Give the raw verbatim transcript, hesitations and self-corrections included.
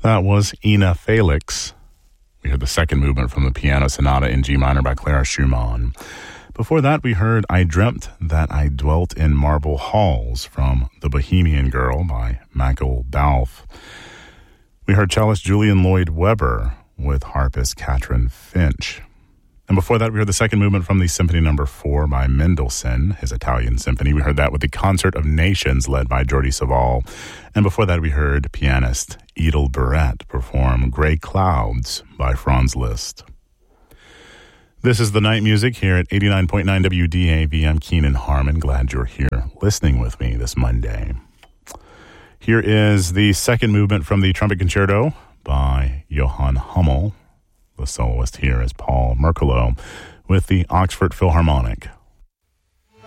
That was Ina Felix. We heard the second movement from the Piano Sonata in G minor by Clara Schumann. Before that, we heard I Dreamt That I Dwelt in Marble Halls from The Bohemian Girl by Michael Balfe. We heard cellist Julian Lloyd Webber with harpist Katrin Finch. And before that, we heard the second movement from the Symphony Number Four by Mendelssohn, his Italian symphony. We heard that with the Concert of Nations led by Jordi Savall. And before that, we heard pianist Edel Barrett perform Grey Clouds by Franz Liszt. This is the night music here at eighty-nine point nine W D A V. I'm Keenan Harmon. Glad you're here listening with me this Monday. Here is the second movement from the Trumpet Concerto by Johann Hummel. The soloist here is Paul Merkelo with the Oxford Philharmonic.